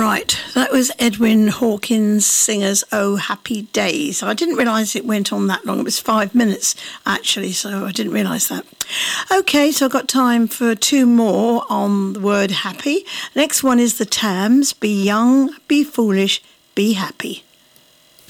Right, that was Edwin Hawkins Singer's Oh Happy Days. I didn't realise it went on that long. It was 5 minutes, actually, so I didn't realise that. OK, so I've got time for two more on the word happy. Next one is the Tams, Be Young, Be Foolish, Be Happy.